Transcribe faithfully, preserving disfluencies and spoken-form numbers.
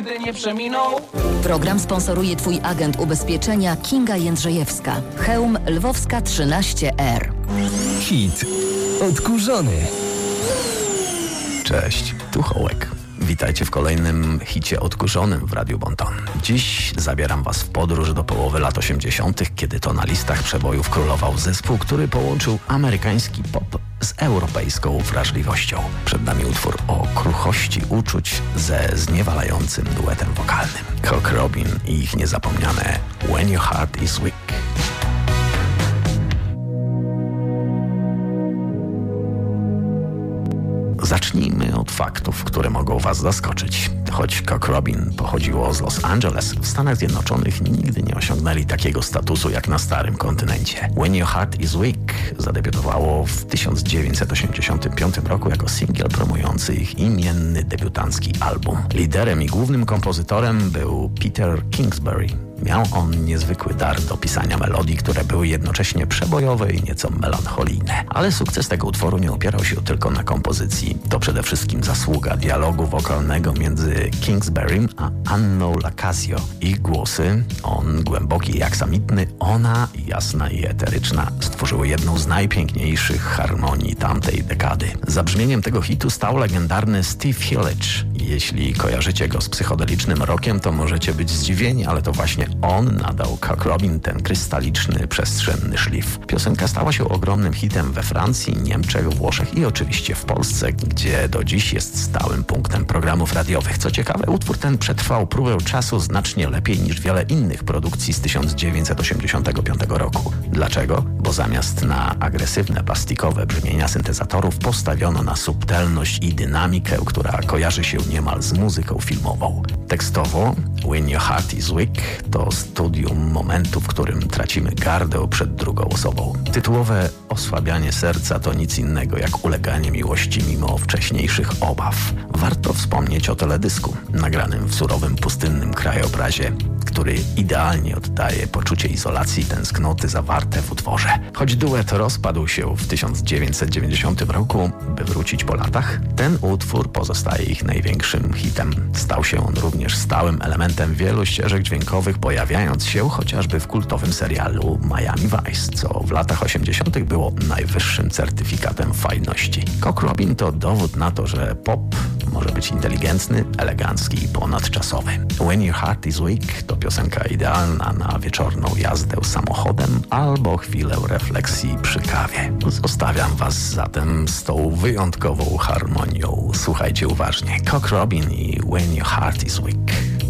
nigdy nie przeminął. Program sponsoruje Twój agent ubezpieczenia Kinga Jędrzejewska. Chełm Lwowska trzynaście R. Hit odkurzony. Cześć, tu Hołek. Witajcie w kolejnym hicie odkurzonym w Radiu Bonton. Dziś zabieram was w podróż do połowy lat osiemdziesiątych, kiedy to na listach przebojów królował zespół, który połączył amerykański pop z europejską wrażliwością. Przed nami utwór o kruchości uczuć ze zniewalającym duetem wokalnym. Cock Robin i ich niezapomniane When Your Heart Is Weak. Zacznijmy od faktów, które mogą was zaskoczyć. Choć Cock Robin pochodziło z Los Angeles, w Stanach Zjednoczonych nigdy nie osiągnęli takiego statusu jak na starym kontynencie. When Your Heart Is Weak zadebiutowało w tysiąc dziewięćset osiemdziesiątym piątym roku jako singiel promujący ich imienny debiutancki album. Liderem i głównym kompozytorem był Peter Kingsbury. Miał on niezwykły dar do pisania melodii, które były jednocześnie przebojowe i nieco melancholijne. Ale sukces tego utworu nie opierał się tylko na kompozycji. To przede wszystkim zasługa dialogu wokalnego między Kingsburym a Anną Lacasio. Ich głosy, on głęboki i aksamitny, ona jasna i eteryczna, stworzyły jedną z najpiękniejszych harmonii tamtej dekady. Za brzmieniem tego hitu stał legendarny Steve Hillage. Jeśli kojarzycie go z psychodelicznym rockiem, to możecie być zdziwieni, ale to właśnie on nadał Cock Robin ten krystaliczny, przestrzenny szlif. Piosenka stała się ogromnym hitem we Francji, Niemczech, Włoszech i oczywiście w Polsce, gdzie do dziś jest stałym punktem programów radiowych. Co ciekawe, utwór ten przetrwał próbę czasu znacznie lepiej niż wiele innych produkcji z tysiąc dziewięćset osiemdziesiątego piątego roku. Dlaczego? Bo zamiast na agresywne, plastikowe brzmienia syntezatorów postawiono na subtelność i dynamikę, która kojarzy się niemal z muzyką filmową. Tekstowo When Your Heart Is Weak to studium momentu, w którym tracimy gardę przed drugą osobą. Tytułowe osłabianie serca to nic innego jak uleganie miłości mimo wcześniejszych obaw. Warto wspomnieć o teledysku, nagranym w surowym, pustynnym krajobrazie, który idealnie oddaje poczucie izolacji i tęsknoty zawarte w utworze. Choć duet rozpadł się w tysiąc dziewięćset dziewięćdziesiątym roku, by wrócić po latach, ten utwór pozostaje ich największym hitem. Stał się on również stałym elementem wielu ścieżek dźwiękowych, pojawiając się chociażby w kultowym serialu Miami Vice, co w latach osiemdziesiątych było najwyższym certyfikatem fajności. Cock Robin to dowód na to, że pop może być inteligentny, elegancki i ponadczasowy. When Your Heart Is Weak to piosenka idealna na wieczorną jazdę samochodem albo chwilę refleksji przy kawie. Zostawiam was zatem z tą wyjątkową harmonią. Słuchajcie uważnie. Cock Robin i When Your Heart Is Weak.